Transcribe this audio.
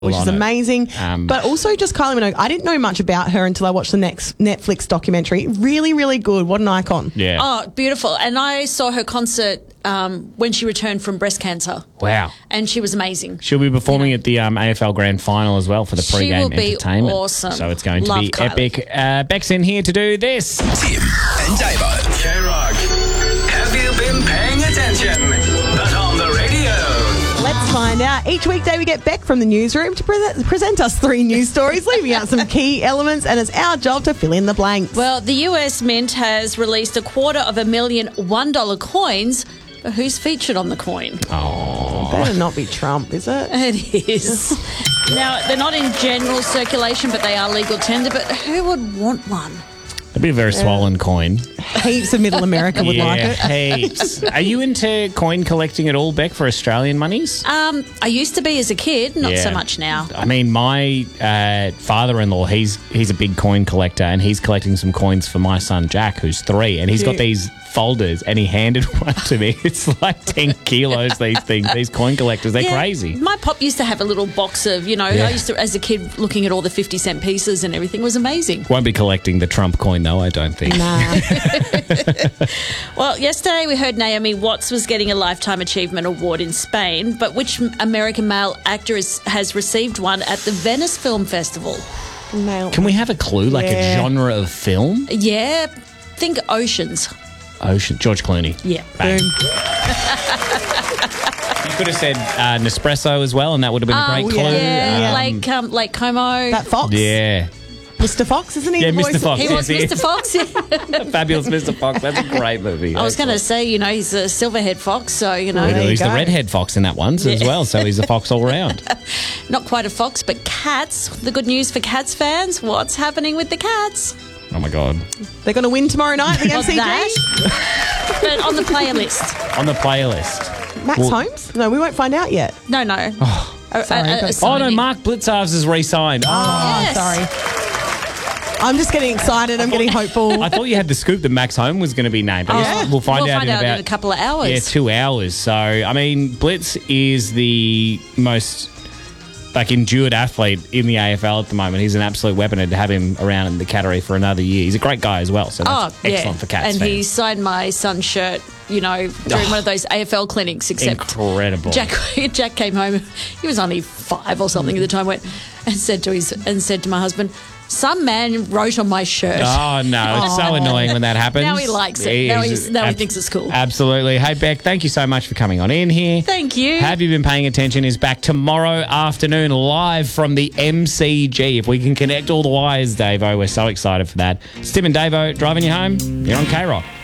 which is amazing. But also just Kylie Minogue. I didn't know much about her until I watched the next Netflix documentary. Really, really good. What an icon. Yeah. Oh, beautiful. And I saw her concert when she returned from breast cancer. Wow. And she was amazing. She'll be performing at the AFL Grand Final as well for the pre-game entertainment. She will be awesome. So it's going to Love be Kylie. epic. Beck's in here to do this. Tim and Davo. K-Rock, have you been paying attention? But on the radio. Let's find out. Each weekday we get Beck from the newsroom to present us 3 news stories, leaving out some key elements, and it's our job to fill in the blanks. Well, the US Mint has released 250,000 $1 coins. But who's featured on the coin? Better not be Trump, is it? It is. Now, they're not in general circulation, but they are legal tender. But who would want one? It'd be a very swollen coin. Heaps of Middle America would like it. Heaps. Are you into coin collecting at all, Beck, for Australian monies? I used to be as a kid, not so much now. I mean, my father-in-law, he's a big coin collector, and he's collecting some coins for my son Jack, who's 3, and he's got these folders, and he handed one to me. It's like 10 kilos, these things. These coin collectors, they're crazy. My pop used to have a little box of, I used to, as a kid, looking at all the 50-cent pieces and everything. It was amazing. Won't be collecting the Trump coin, though, I don't think. Nah. Well, yesterday we heard Naomi Watts was getting a Lifetime Achievement Award in Spain, but which American male actor has received one at the Venice Film Festival? Can we have a clue, like a genre of film? Yeah, think Oceans. George Clooney. Yeah. Bang. You could have said Nespresso as well, and that would have been a great clue. Yeah, Lake Como. That Fox. Yeah. Mr. Fox, isn't he? Yeah, Mr. Fox. He was Mr. Fox. Fabulous Mr. Fox. That's a great movie. I was going to say, he's a silverhead fox, so, He's the redhead fox in that one as well, so he's a fox all round. Not quite a fox, but cats. The good news for Cats fans, what's happening with the cats? Oh, my God. They're going to win tomorrow night, the Not MCG. that, but on the player list. On the playlist. Max Holmes? No, we won't find out yet. No. Sorry, no, Mark Blitzarves is re-signed. Yes. Sorry. I'm just getting excited. I'm getting hopeful. I thought you had the scoop that Max Holmes was going to be named. We'll find out in about a couple of hours. Yeah, 2 hours. So, I mean, Blitz is the most endured athlete in the AFL at the moment. He's an absolute weapon, and to have him around in the Cattery for another year. He's a great guy as well, so that's excellent for Cats and fans. he signed my son's shirt, during one of those AFL clinics, except incredible. Jack came home. He was only 5 or something at the time, and said to my husband, "Some man wrote on my shirt." Oh, no. It's so annoying when that happens. Now he likes it. Now he thinks it's cool. Absolutely. Hey, Beck, thank you so much for coming on in here. Thank you. Have You Been Paying Attention is back tomorrow afternoon live from the MCG. If we can connect all the wires, Davo, we're so excited for that. It's Tim and Davo driving you home. You're on K-Rock.